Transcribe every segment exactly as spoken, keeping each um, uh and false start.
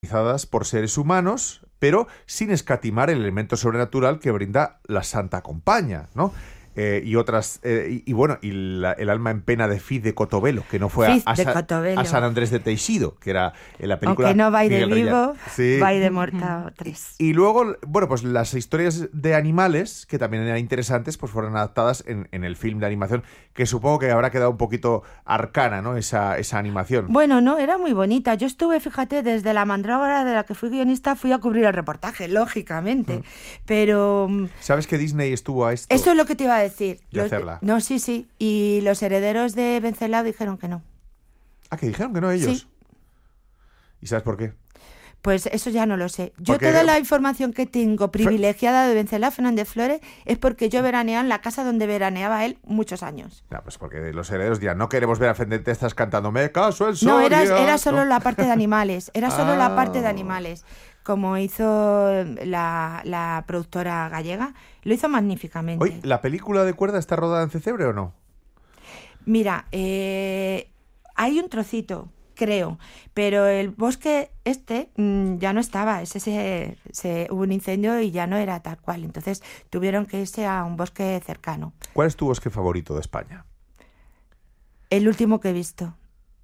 realizadas por seres humanos, pero sin escatimar el elemento sobrenatural que brinda la Santa Compaña, ¿no? Eh, y otras eh, y, y bueno y la, el alma en pena de Fiz de Cotobelo, que no fue a, a, Sa, a San Andrés de Teixido, que era en la película. Aunque no va de Miguel vivo, sí. va de muerta tres. Y, y luego, bueno, pues las historias de animales, que también eran interesantes, pues fueron adaptadas en, en el film de animación, que supongo que habrá quedado un poquito arcana, ¿no? Esa, esa animación. Bueno, no, era muy bonita. Yo estuve, fíjate, desde la mandrágora de la que fui guionista, fui a cubrir el reportaje, lógicamente. Mm. Pero... ¿Sabes que Disney estuvo a esto? Eso es lo que te iba a decir. De hacerla. No, sí, sí. Y los herederos de Vencelao dijeron que no. Ah, que dijeron que no ellos. Sí. ¿Y sabes por qué? Pues eso ya no lo sé. Yo porque... toda la información que tengo privilegiada de Vencelao Fernández Flores es porque yo veraneaba en la casa donde veraneaba él muchos años. No, pues porque los herederos dirán, no queremos ver a Fernández, estás cantando Me caso el No, era, Soria. era solo ¿no? la parte de animales. Era solo ah. la parte de animales. Como hizo la, la productora gallega, lo hizo magníficamente. Oye, ¿la película de Cuerda está rodada en Cesebre o no? Mira, eh, hay un trocito, creo, pero el bosque este mmm, ya no estaba. Ese se, se, hubo un incendio y ya no era tal cual. Entonces tuvieron que irse a un bosque cercano. ¿Cuál es tu bosque favorito de España? El último que he visto.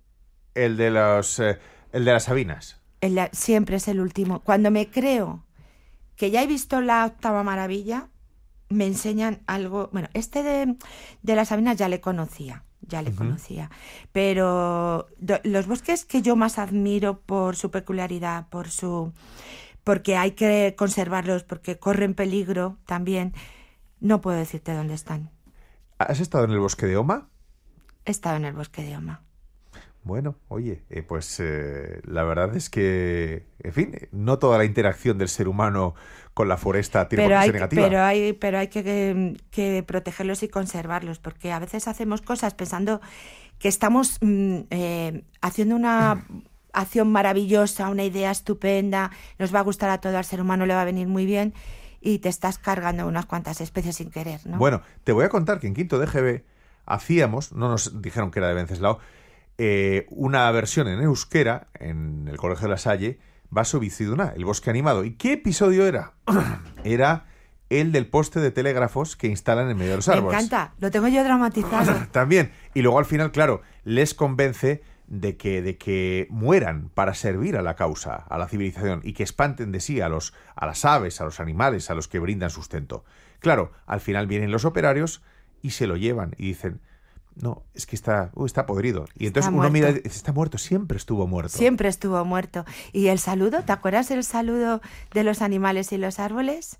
El de los, eh, el de las Sabinas. El, siempre es el último. Cuando me creo que ya he visto la octava maravilla, me enseñan algo. Bueno, este de, de las Sabinas ya le conocía, ya le uh-huh. conocía. Pero do, los bosques que yo más admiro por su peculiaridad, por su, porque hay que conservarlos, porque corren peligro también, no puedo decirte dónde están. ¿Has estado en el bosque de Oma? He estado en el bosque de Oma. Bueno, oye, eh, pues eh, la verdad es que, en fin, no toda la interacción del ser humano con la foresta tiene pero por qué hay, ser negativa. Pero hay, pero hay que, que, que protegerlos y conservarlos, porque a veces hacemos cosas pensando que estamos mm, eh, haciendo una acción maravillosa, una idea estupenda, nos va a gustar a todo, al ser humano le va a venir muy bien, y te estás cargando unas cuantas especies sin querer, ¿no? Bueno, te voy a contar que en quinto de G B hacíamos, no nos dijeron que era de Venceslao, Eh, una versión en euskera, en el Colegio de la Salle, Vaso Biziduna, el bosque animado. ¿Y qué episodio era? Era el del poste de telégrafos que instalan en medio de los árboles. Me encanta, lo tengo yo dramatizado. También. Y luego al final, claro, les convence de que, de que mueran para servir a la causa, a la civilización, y que espanten de sí a, los, a las aves, a los animales, a los que brindan sustento. Claro, al final vienen los operarios y se lo llevan y dicen... No, es que está, uh, está podrido. Y entonces está uno muerto. mira, está muerto, siempre estuvo muerto. Siempre estuvo muerto. ¿Y el saludo? ¿Te acuerdas del saludo de los animales y los árboles?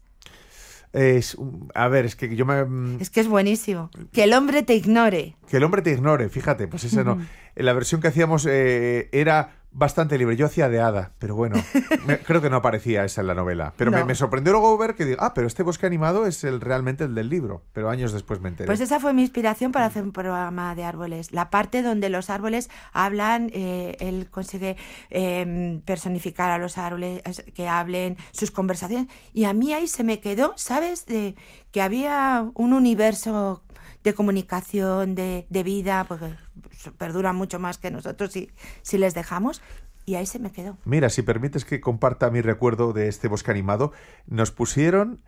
Es, a ver, es que yo me... Es que es buenísimo. Que el hombre te ignore. Que el hombre te ignore, fíjate, pues ese no. En la versión que hacíamos eh, era bastante libre. Yo hacía de hada, pero bueno, me, creo que no aparecía esa en la novela. Pero no. me, me sorprendió luego ver que digo, ah, pero este bosque animado es el realmente el del libro. Pero años después me enteré. Pues esa fue mi inspiración para hacer un programa de árboles. La parte donde los árboles hablan, eh, él consigue eh, personificar a los árboles, que hablen sus conversaciones. Y a mí ahí se me quedó, ¿sabes? De que había un universo de comunicación, de, de vida, porque perduran mucho más que nosotros si, si les dejamos, y ahí se me quedó. Mira, si permites que comparta mi recuerdo de este bosque animado, nos pusieron,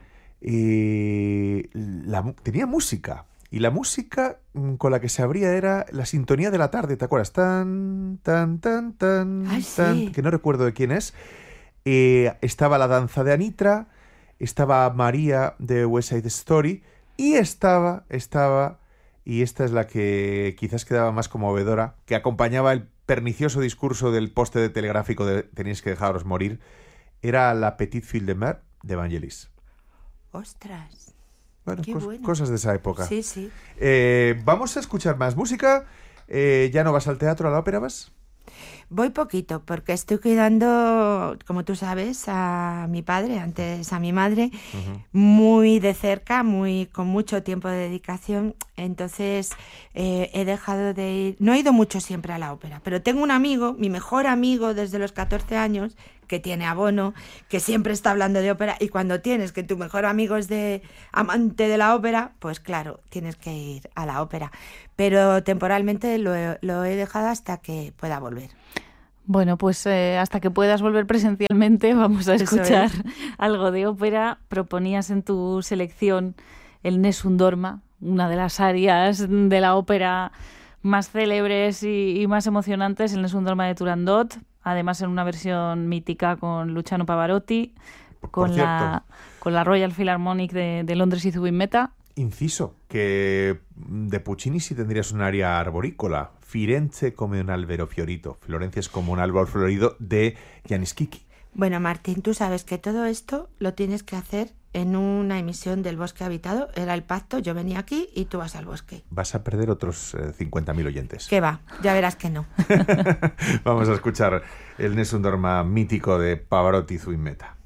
eh, la, tenía música, y la música con la que se abría era la sintonía de la tarde, ¿te acuerdas? Tan, tan, tan, tan, Ay, tan, sí. que no recuerdo de quién es. Eh, estaba la danza de Anitra, estaba María de West Side Story, y estaba, estaba, y esta es la que quizás quedaba más conmovedora, que acompañaba el pernicioso discurso del poste de telegráfico de tenéis que dejaros morir, era la Petite Fille de Mer de Vangelis. ¡Ostras! Bueno, qué cos- bueno. cosas de esa época. Sí, sí. Eh, vamos a escuchar más música. Eh, ¿Ya no vas al teatro, a la ópera vas? Voy poquito, porque estoy cuidando, como tú sabes, a mi padre, antes a mi madre, uh-huh. muy de cerca, muy con mucho tiempo de dedicación. Entonces eh, he dejado de ir, no he ido mucho siempre a la ópera, pero tengo un amigo, mi mejor amigo desde los catorce años, que tiene abono, que siempre está hablando de ópera, y cuando tienes que tu mejor amigo es de amante de la ópera, pues claro, tienes que ir a la ópera. Pero temporalmente lo he, lo he dejado hasta que pueda volver. Bueno, pues eh, hasta que puedas volver presencialmente vamos a escuchar Eso es. algo de ópera. Proponías en tu selección el Nessun Dorma, una de las arias de la ópera más célebres y, y más emocionantes, el Nessun Dorma de Turandot, además en una versión mítica con Luciano Pavarotti, con la, con la Royal Philharmonic de, de Londres y Zubin Mehta. Inciso, que de Puccini sí tendrías un área arborícola. Firenze come un albero fiorito. Florencia es como un árbol florido de Yanis Kiki. Bueno, Martín, tú sabes que todo esto lo tienes que hacer en una emisión del Bosque Habitado. Era el pacto, yo venía aquí y tú vas al bosque. Vas a perder otros eh, cincuenta mil oyentes. ¿Qué va? Ya verás que no. Vamos a escuchar el Nessun Dorma mítico de Pavarotti y Zubin Mehta.